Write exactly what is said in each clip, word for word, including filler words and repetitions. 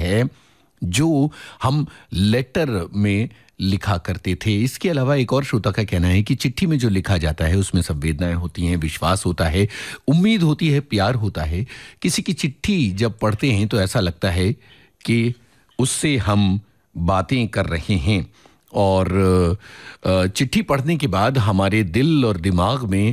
है जो हम लेटर में लिखा करते थे। इसके अलावा एक और श्रोता का कहना है कि चिट्ठी में जो लिखा जाता है उसमें संवेदनाएं होती हैं, विश्वास होता है, उम्मीद होती है, प्यार होता है। किसी की चिट्ठी जब पढ़ते हैं तो ऐसा लगता है कि उससे हम बातें कर रहे हैं और चिट्ठी पढ़ने के बाद हमारे दिल और दिमाग में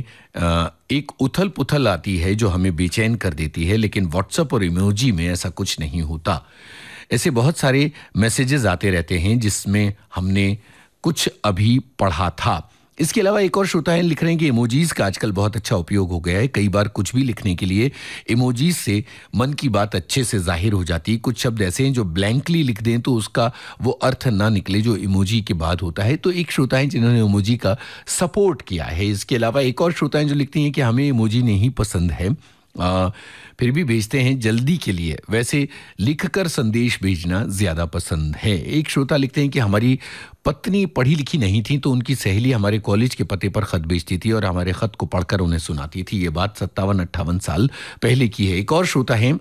एक उथल पुथल आती है जो हमें बेचैन कर देती है, लेकिन व्हाट्सएप और इमोजी में ऐसा कुछ नहीं होता। ऐसे बहुत सारे मैसेजेस आते रहते हैं जिसमें हमने कुछ अभी पढ़ा था। इसके अलावा एक और श्रोता है लिख रहे हैं कि इमोजीज का आजकल बहुत अच्छा उपयोग हो गया है। कई बार कुछ भी लिखने के लिए इमोजीज से मन की बात अच्छे से जाहिर हो जाती है। कुछ शब्द ऐसे हैं जो ब्लैंकली लिख दें तो उसका वो अर्थ ना निकले जो इमोजी के बाद होता है। तो एक श्रोता है जिन्होंने इमोजी का सपोर्ट किया है। इसके अलावा एक और श्रोता है जो लिखती हैं कि हमें इमोजी नहीं पसंद है, आ, फिर भी भेजते हैं जल्दी के लिए, वैसे लिखकर संदेश भेजना ज़्यादा पसंद है। एक श्रोता लिखते हैं कि हमारी पत्नी पढ़ी लिखी नहीं थी तो उनकी सहेली हमारे कॉलेज के पते पर ख़त भेजती थी और हमारे ख़त को पढ़कर उन्हें सुनाती थी। ये बात सत्तावन अट्ठावन साल पहले की है। एक और श्रोता है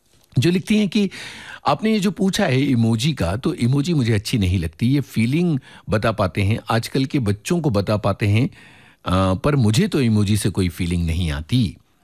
जो लिखती हैं कि आपने ये जो पूछा है इमोजी का, तो इमोजी मुझे अच्छी नहीं लगती। ये फीलिंग बता पाते हैं, आजकल के बच्चों को बता पाते हैं, आ, पर मुझे तो इमोजी से कोई फीलिंग नहीं आती।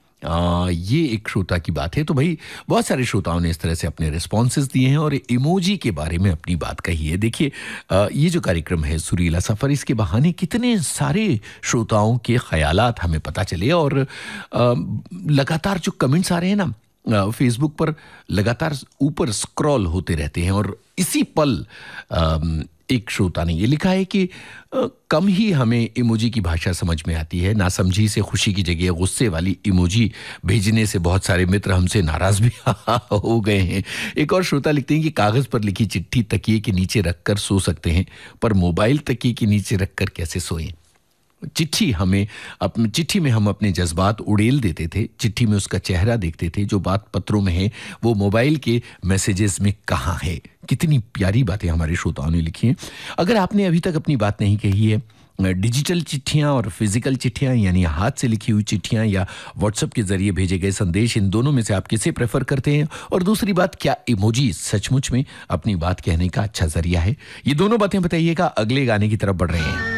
आ, ये एक श्रोता की बात है। तो भाई बहुत सारे श्रोताओं ने इस तरह से अपने रिस्पॉन्सेज दिए हैं और इमोजी के बारे में अपनी बात कही है। देखिए ये जो कार्यक्रम है सुरीला सफ़र, इसके बहाने कितने सारे श्रोताओं के ख़यालात हमें पता चले और आ, लगातार जो कमेंट्स आ रहे हैं ना फेसबुक पर, लगातार ऊपर स्क्रॉल होते रहते हैं। और इसी पल आ, एक श्रोता ने ये लिखा है कि आ, कम ही हमें इमोजी की भाषा समझ में आती है। नासमझी से खुशी की जगह गुस्से वाली इमोजी भेजने से बहुत सारे मित्र हमसे नाराज भी हो गए हैं। एक और श्रोता लिखते हैं कि कागज़ पर लिखी चिट्ठी तकिए के नीचे रखकर सो सकते हैं, पर मोबाइल तकिए के नीचे रखकर कैसे सोएं। चिट्ठी हमें अपनी चिट्ठी में हम अपने जज्बात उड़ेल देते थे, चिट्ठी में उसका चेहरा देखते थे। जो बात पत्रों में है वो मोबाइल के मैसेजेस में कहाँ है। कितनी प्यारी बातें हमारे श्रोताओं ने लिखी हैं। अगर आपने अभी तक अपनी बात नहीं कही है, डिजिटल चिट्ठियां और फिजिकल चिट्ठियां यानी हाथ से लिखी हुई चिट्ठियां या व्हाट्सएप के जरिए भेजे गए संदेश, इन दोनों में से आप किसे प्रेफर करते हैं। और दूसरी बात, क्या इमोजी सचमुच में अपनी बात कहने का अच्छा जरिया है। ये दोनों बातें बताइएगा। अगले गाने की तरफ बढ़ रहे हैं।